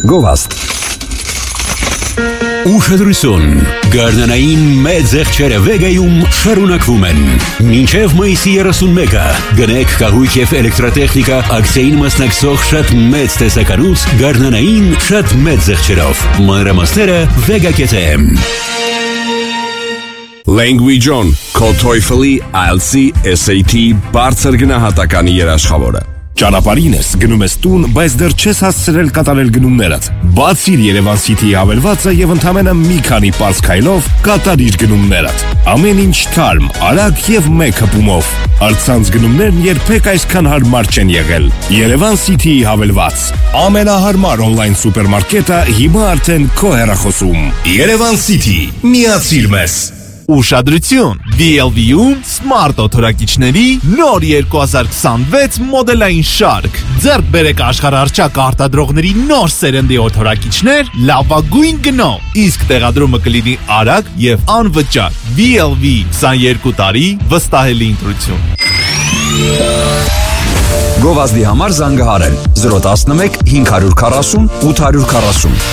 Գովազդ Ուշադրություն, գարնանային մեծ եղջերը Վեգայում շարունակվում են։ Մինչև մայիսի 31-ը գնեք կահույք և էլեկտրատեխնիկա ակցիային մասնակցող շատ մեծ տեսականուց գարնանային շատ մեծ եղջերով։ Մանրամասները Vega.am Language On, քո TOEFL-ի, IELTS-ի, SAT-ի բարձր գնահատականի երաշխավորը։ Ճանապարհին ես, գնում ես տուն, բայց դեռ չես հասցրել կատարել գնումներդ։ Բացիր Երևան City-ի հավելվածը եւ ընդամենը մի քանի պարզ քայլով կատարիր գնումներդ։ Ամեն ինչ թարմ, արագ եւ մեկ հպումով։ Առցանց գնումներն երբեք այսքան հարմար չեն եղել։ Երևան City-ի հավելված։ Ամենահարմար on-line սուպերմարկետը հիմա արդեն քո հեռախոսում։ Երևան City, միացիր մեզ։ Ուշադրություն, VLV-ում Smart օթորակիչների նոր 2026 մոդելային շարք։ Ձեռք բերեք աշխարհառչակ արտադրողների նոր սերնդի օթորակիչներ լավագույն գնով, իսկ տեղադրումը կլինի արագ եւ անվճար։ VLV 22 տարի վստահելի ընտրություն։ Գովազդի համար զանգահարել 011 540 840